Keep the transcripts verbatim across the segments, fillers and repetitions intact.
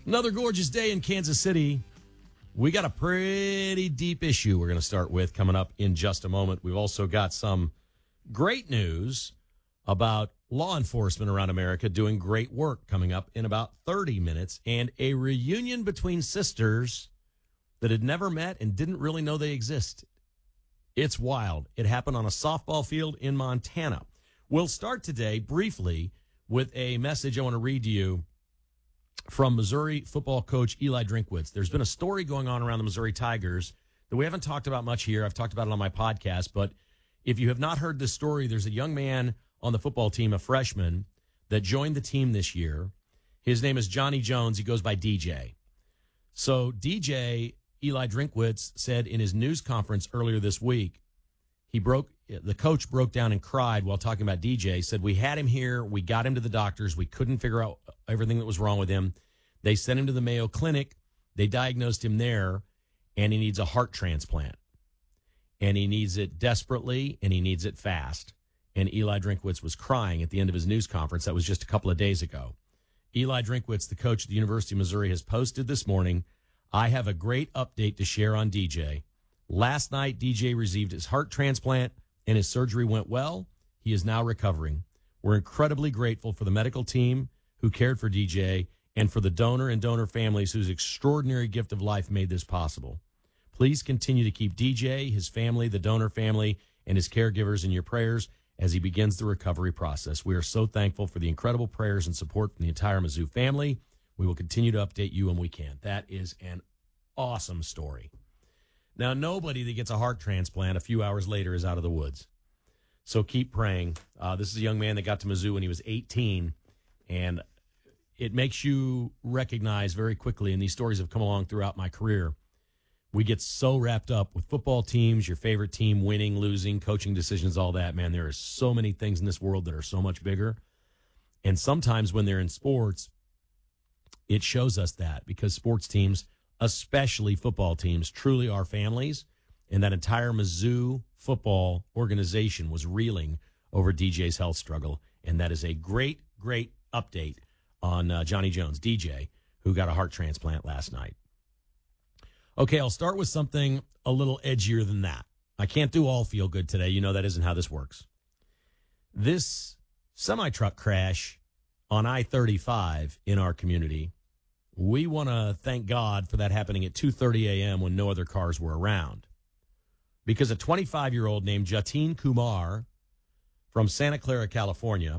Another gorgeous day in Kansas City. We got a pretty deep issue we're going to start with coming up in just a moment. We've also got some great news about law enforcement around America doing great work coming up in about thirty minutes, and a reunion between sisters that had never met and didn't really know they existed. It's wild. It happened on a softball field in Montana. We'll start today briefly with a message I want to read to you from Missouri football coach Eli Drinkwitz. There's been a story going on around the Missouri Tigers that we haven't talked about much here. I've talked about it on my podcast, but if you have not heard this story, there's a young man on the football team, a freshman, that joined the team this year. His name is Johnny Jones. He goes by D J. So D J, Eli Drinkwitz, said in his news conference earlier this week, he broke, the coach broke down and cried while talking about D J, said, we had him here. We got him to the doctors. We couldn't figure out everything that was wrong with him. They sent him to the Mayo Clinic. They diagnosed him there, and he needs a heart transplant. And he needs it desperately, and he needs it fast. And Eli Drinkwitz was crying at the end of his news conference. That was just a couple of days ago. Eli Drinkwitz, the coach at the University of Missouri, has posted this morning, I have a great update to share on D J. Last night, D J received his heart transplant, and his surgery went well. He is now recovering. We're incredibly grateful for the medical team who cared for D J and for the donor and donor families whose extraordinary gift of life made this possible. Please continue to keep D J, his family, the donor family, and his caregivers in your prayers as he begins the recovery process. We are so thankful for the incredible prayers and support from the entire Mizzou family. We will continue to update you when we can. That is an awesome story. Now, nobody that gets a heart transplant a few hours later is out of the woods. So keep praying. Uh, this is a young man that got to Mizzou when he was eighteen, and it makes you recognize very quickly, and these stories have come along throughout my career, we get so wrapped up with football teams, your favorite team, winning, losing, coaching decisions, all that. Man, there are so many things in this world that are so much bigger. And sometimes when they're in sports, it shows us that, because sports teams, especially football teams, truly are families. And that entire Mizzou football organization was reeling over D J's health struggle. And that is a great, great update on uh, Johnny Jones, D J, who got a heart transplant last night. Okay, I'll start with something a little edgier than that. I can't do all feel good today. You know that isn't how this works. This semi-truck crash on I thirty-five in our community, we want to thank God for that happening at two thirty a.m. when no other cars were around. Because a twenty-five-year-old named Jatin Kumar from Santa Clara, California,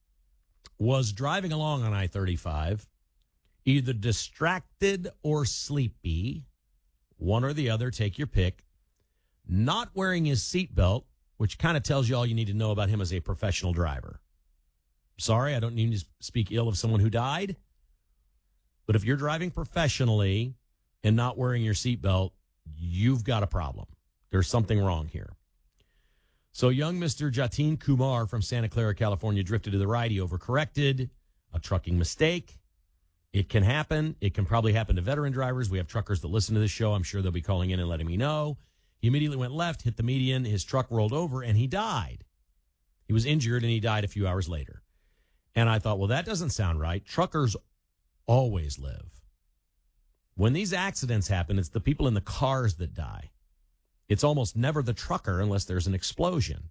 was driving along on I thirty-five, either distracted or sleepy, one or the other, take your pick, not wearing his seatbelt, which kind of tells you all you need to know about him as a professional driver. Sorry, I don't need to speak ill of someone who died, but if you're driving professionally and not wearing your seatbelt, you've got a problem. There's something wrong here. So young Mister Jatin Kumar from Santa Clara, California, drifted to the right. He overcorrected, a trucking mistake. It can happen. It can probably happen to veteran drivers. We have truckers that listen to this show. I'm sure they'll be calling in and letting me know. He immediately went left, hit the median. His truck rolled over, and he died. He was injured, and he died a few hours later. And I thought, well, that doesn't sound right. Truckers always live. When these accidents happen, it's the people in the cars that die. It's almost never the trucker unless there's an explosion.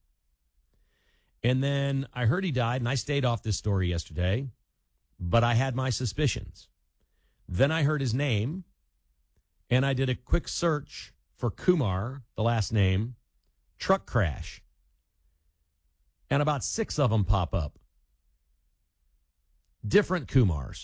And then I heard he died, and I stayed off this story yesterday, but I had my suspicions. Then I heard his name, and I did a quick search for Kumar, the last name, truck crash. And about six of them pop up. Different Kumars.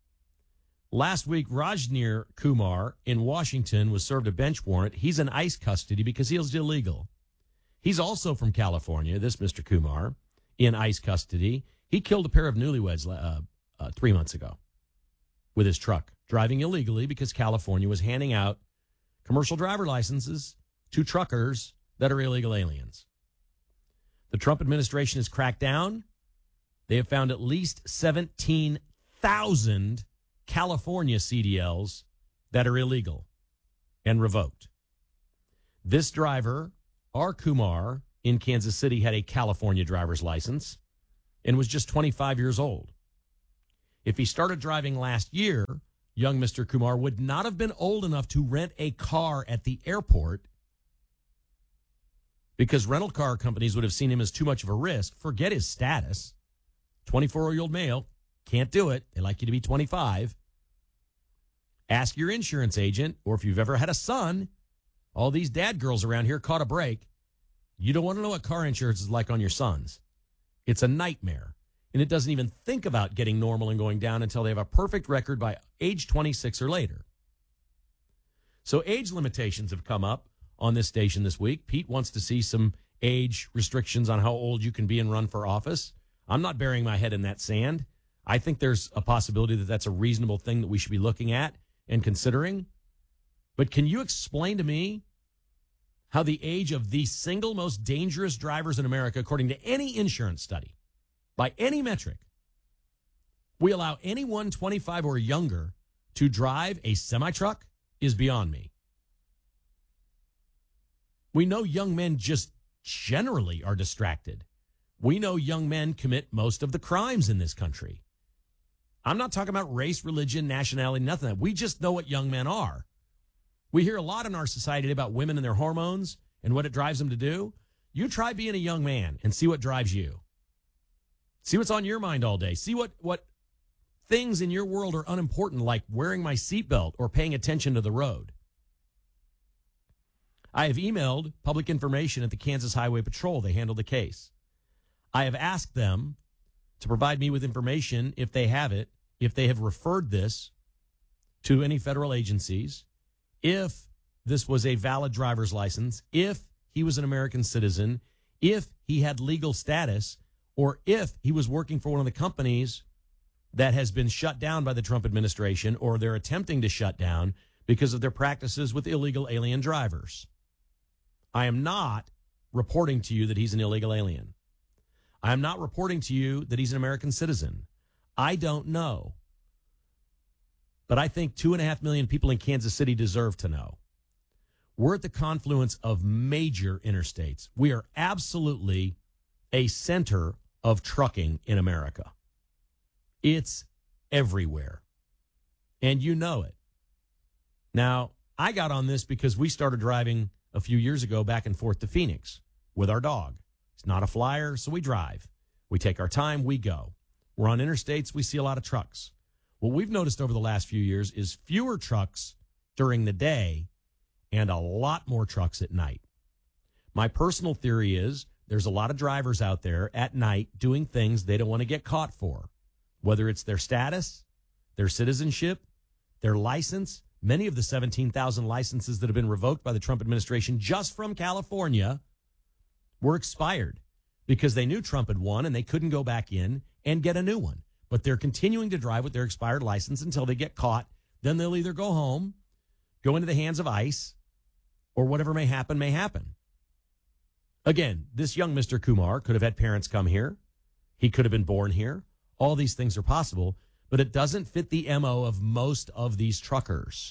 Last week, Rajnir Kumar in Washington was served a bench warrant. He's in ICE custody because he was illegal. He's also from California, this Mister Kumar, in ICE custody. He killed a pair of newlyweds uh, uh, three months ago with his truck, driving illegally because California was handing out commercial driver licenses to truckers that are illegal aliens. The Trump administration has cracked down. They have found at least seventeen thousand California C D Ls that are illegal and revoked. This driver, R. Kumar, in Kansas City, had a California driver's license and was just twenty-five years old. If he started driving last year, young Mister Kumar would not have been old enough to rent a car at the airport because rental car companies would have seen him as too much of a risk. Forget his status. twenty-four-year-old male, can't do it. They like you to be twenty-five. Ask your insurance agent, or if you've ever had a son, all these dad girls around here caught a break. You don't want to know what car insurance is like on your sons. It's a nightmare. And it doesn't even think about getting normal and going down until they have a perfect record by age twenty-six or later. So age limitations have come up on this station this week. Pete wants to see some age restrictions on how old you can be and run for office. I'm not burying my head in that sand. I think there's a possibility that that's a reasonable thing that we should be looking at and considering. But can you explain to me how the age of the single most dangerous drivers in America, according to any insurance study, by any metric, we allow anyone twenty-five or younger to drive a semi-truck is beyond me. We know young men just generally are distracted. We know young men commit most of the crimes in this country. I'm not talking about race, religion, nationality, nothing of that. We just know what young men are. We hear a lot in our society about women and their hormones and what it drives them to do. You try being a young man and see what drives you. See what's on your mind all day. See what, what things in your world are unimportant, like wearing my seatbelt or paying attention to the road. I have emailed public information at the Kansas Highway Patrol. They handle the case. I have asked them to provide me with information, if they have it, if they have referred this to any federal agencies, if this was a valid driver's license, if he was an American citizen, if he had legal status, or if he was working for one of the companies that has been shut down by the Trump administration, or they're attempting to shut down because of their practices with illegal alien drivers. I am not reporting to you that he's an illegal alien. I am not reporting to you that he's an American citizen. I don't know. But I think two and a half million people in Kansas City deserve to know. We're at the confluence of major interstates. We are absolutely a center of trucking in America. It's everywhere. And you know it. Now, I got on this because we started driving a few years ago back and forth to Phoenix with our dog. It's not a flyer, so we drive. We take our time, we go. We're on interstates, we see a lot of trucks. What we've noticed over the last few years is fewer trucks during the day and a lot more trucks at night. My personal theory is there's a lot of drivers out there at night doing things they don't want to get caught for, whether it's their status, their citizenship, their license. Many of the seventeen thousand licenses that have been revoked by the Trump administration just from California were expired because they knew Trump had won and they couldn't go back in and get a new one. But they're continuing to drive with their expired license until they get caught. Then they'll either go home, go into the hands of ICE, or whatever may happen, may happen. Again, this young Mister Kumar could have had parents come here. He could have been born here. All these things are possible, but it doesn't fit the M O of most of these truckers.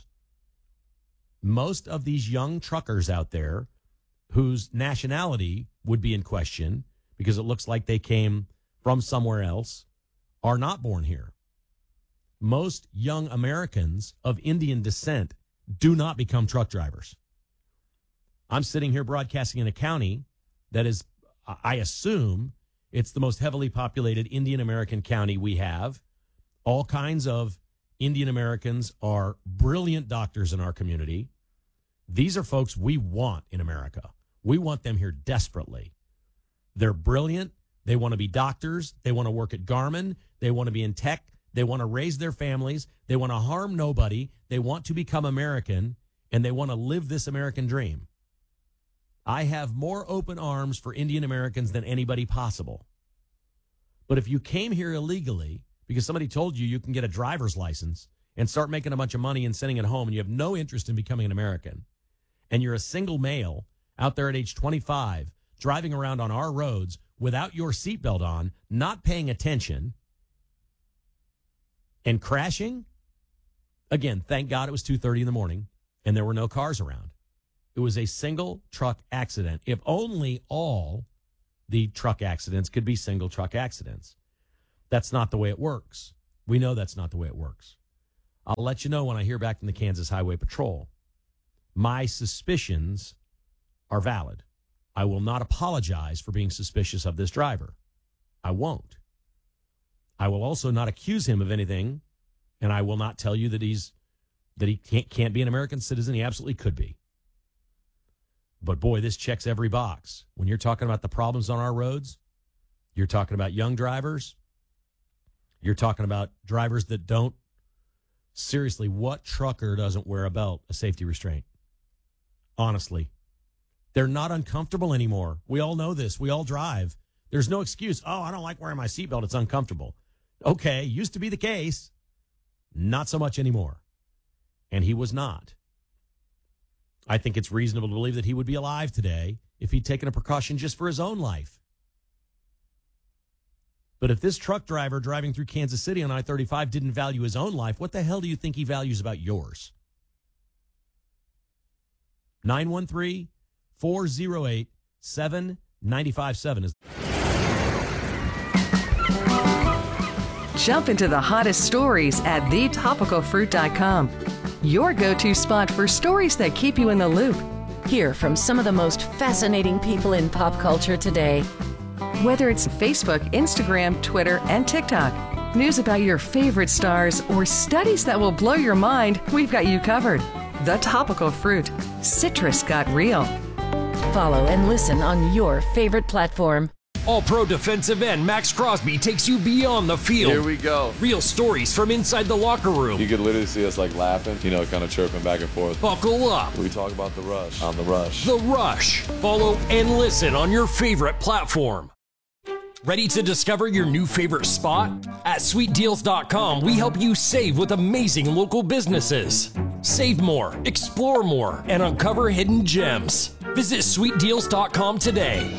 Most of these young truckers out there whose nationality would be in question because it looks like they came from somewhere else are not born here. Most young Americans of Indian descent do not become truck drivers. I'm sitting here broadcasting in a county that is, I assume, it's the most heavily populated Indian American county we have. All kinds of Indian Americans are brilliant doctors in our community. These are folks we want in America. We want them here desperately. They're brilliant. They want to be doctors. They want to work at Garmin. They want to be in tech. They want to raise their families. They want to harm nobody. They want to become American, and they want to live this American dream. I have more open arms for Indian Americans than anybody possible. But if you came here illegally because somebody told you you can get a driver's license and start making a bunch of money and sending it home, and you have no interest in becoming an American, and you're a single male out there at age twenty-five driving around on our roads without your seatbelt on, not paying attention, and crashing, again, thank God it was two thirty in the morning and there were no cars around. It was a single truck accident. If only all the truck accidents could be single truck accidents. That's not the way it works. We know that's not the way it works. I'll let you know when I hear back from the Kansas Highway Patrol. My suspicions are valid. I will not apologize for being suspicious of this driver. I won't. I will also not accuse him of anything, and I will not tell you that he's that he can't, can't be an American citizen. He absolutely could be. But boy, this checks every box. When you're talking about the problems on our roads, you're talking about young drivers. You're talking about drivers that don't. Seriously, what trucker doesn't wear a belt, a safety restraint? Honestly, they're not uncomfortable anymore. We all know this. We all drive. There's no excuse. Oh, I don't like wearing my seatbelt. It's uncomfortable. Okay, used to be the case. Not so much anymore. And he was not. I think it's reasonable to believe that he would be alive today if he'd taken a precaution just for his own life. But if this truck driver driving through Kansas City on I thirty-five didn't value his own life, what the hell do you think he values about yours? nine one three, four oh eight, seven nine five seven is. Jump into the hottest stories at the topical fruit dot com. Your go-to spot for stories that keep you in the loop. Hear from some of the most fascinating people in pop culture today. Whether it's Facebook, Instagram, Twitter, and TikTok, news about your favorite stars, or studies that will blow your mind, we've got you covered. The Topical Fruit. Citrus got real. Follow and listen on your favorite platform. All-Pro defensive end Max Crosby takes you beyond the field. Here we go. Real stories from inside the locker room. You could literally see us like laughing, you know, kind of chirping back and forth. Buckle up. We talk about the rush on the rush. The Rush. Follow and listen on your favorite platform. Ready to discover your new favorite spot? At sweet deals dot com, we help you save with amazing local businesses. Save more, explore more, and uncover hidden gems. Visit sweet deals dot com today.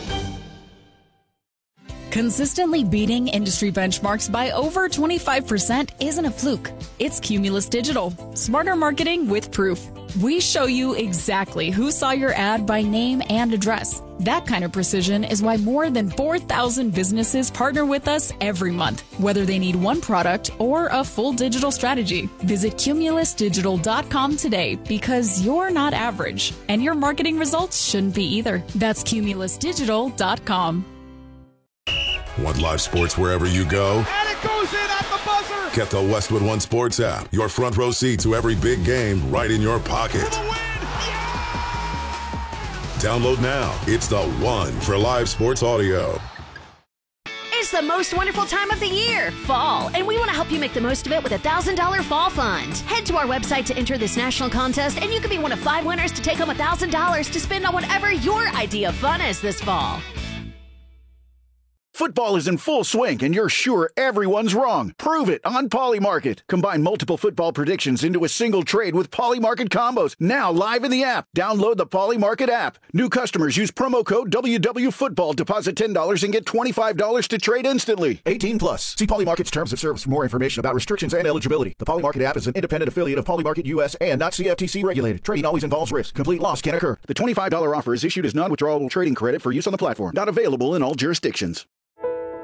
Consistently beating industry benchmarks by over twenty-five percent isn't a fluke. It's Cumulus Digital. Smarter marketing with proof. We show you exactly who saw your ad by name and address. That kind of precision is why more than four thousand businesses partner with us every month, whether they need one product or a full digital strategy. Visit cumulus digital dot com today because you're not average, and your marketing results shouldn't be either. That's cumulus digital dot com. Want live sports wherever you go? And it goes in at the buzzer! Get the Westwood One Sports app. Your front row seat to every big game right in your pocket. For the win! Yeah! Download now. It's the one for live sports audio. It's the most wonderful time of the year, fall, and we want to help you make the most of it with a one thousand dollars fall fund. Head to our website to enter this national contest, and you could be one of five winners to take home one thousand dollars to spend on whatever your idea of fun is this fall. Football is in full swing, and you're sure everyone's wrong. Prove it on Polymarket. Combine multiple football predictions into a single trade with Polymarket combos. Now live in the app. Download the Polymarket app. New customers use promo code W W Football. Deposit ten dollars and get twenty-five dollars to trade instantly. eighteen plus. See Polymarket's terms of service for more information about restrictions and eligibility. The Polymarket app is an independent affiliate of Polymarket U S and not C F T C regulated. Trading always involves risk. Complete loss can occur. The twenty-five dollars offer is issued as non-withdrawable trading credit for use on the platform. Not available in all jurisdictions.